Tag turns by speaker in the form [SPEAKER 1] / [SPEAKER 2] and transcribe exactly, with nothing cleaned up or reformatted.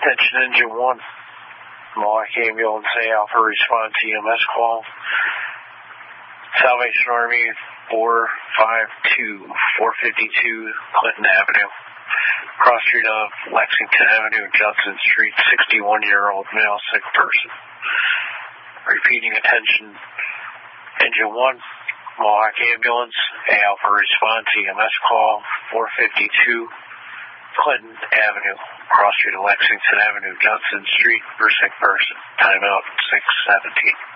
[SPEAKER 1] Attention Engine one. Milwaukee Ambulance A Alpha response E M S call. Salvation Army four five two, four fifty-two Clinton Avenue. Cross street of Lexington Avenue, Johnson Street, sixty-one-year-old male sick person. Repeating attention Engine one. Milwaukee Ambulance A Alpha response E M S call four fifty-two Clinton Avenue. Cross street of Lexington Avenue, Johnson Street for sick person. Timeout six seventeen.